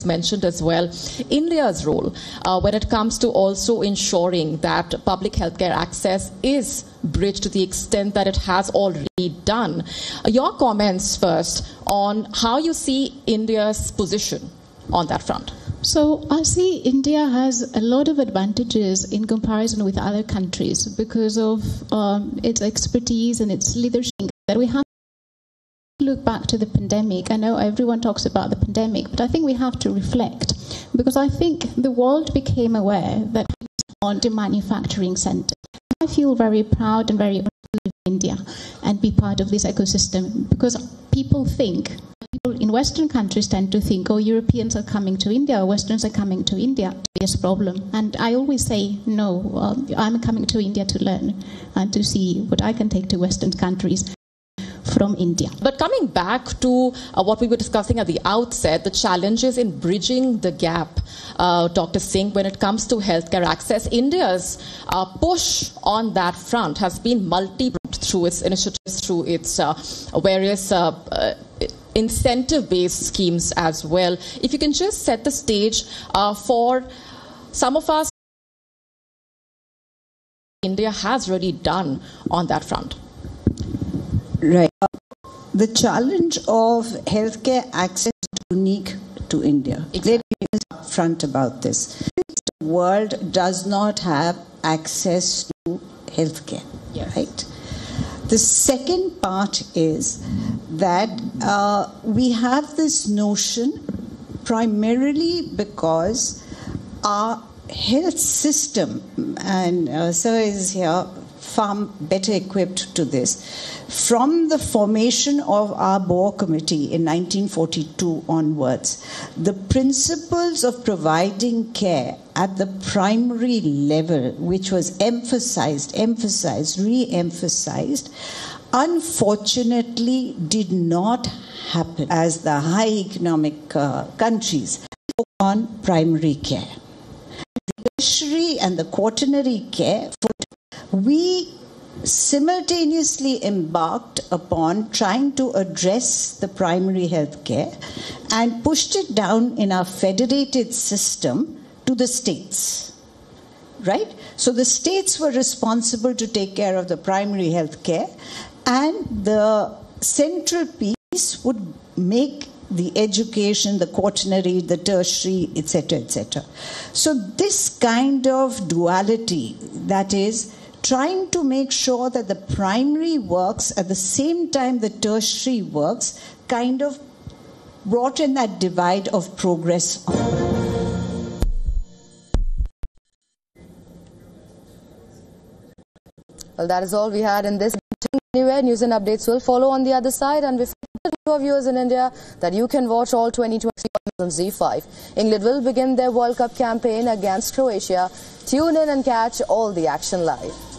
mentioned as well, India's role when it comes to also ensuring that public healthcare access is bridged to the extent that it has already done. Your comments first on how you see India's position on that front. So I see India has a lot of advantages in comparison with other countries because of its expertise and its leadership that we have. Look back to the pandemic. I know everyone talks about the pandemic, but I think we have to reflect because I think the world became aware that we want a manufacturing center. I feel very proud and very honored to live in India and be part of this ecosystem because people in Western countries tend to think, oh, Europeans are coming to India or Westerns are coming to India. It's a problem. And I always say, no, I'm coming to India to learn and to see what I can take to Western countries from India. But coming back to what we were discussing at the outset, the challenges in bridging the gap, Dr. Singh, when it comes to healthcare access, India's push on that front has been multi-pronged through its initiatives, through its various incentive-based schemes as well. If you can just set the stage for some of us, India has really done on that front. Right. The challenge of healthcare access is unique to India. Exactly. Let me be upfront about this. The world does not have access to healthcare. Yes. Right? The second part is that we have this notion primarily because our health system, and Sir is here far better equipped to this. From the formation of our Boer Committee in 1942 onwards, the principles of providing care at the primary level, which was emphasized, re-emphasized, unfortunately did not happen as the high economic countries took on primary care. The tertiary and the quaternary care, we simultaneously embarked upon trying to address the primary health care and pushed it down in our federated system to the states. Right? So the states were responsible to take care of the primary health care, and the central piece would make the education, the quaternary, the tertiary, etc., etc. So this kind of duality, that is, trying to make sure that the primary works at the same time the tertiary works, kind of brought in that divide of progress. Well, that is all we had in this. Anyway, news and updates will follow on the other side, and we for viewers in India that you can watch all 2020 on ZEE5. England will begin their World Cup campaign against Croatia. Tune in and catch all the action live.